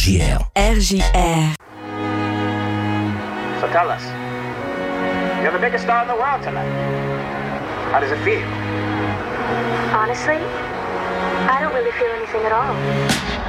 RJR. RJR. So tell us, you're the biggest star in the world tonight. How does it feel? Honestly, I don't really feel anything at all.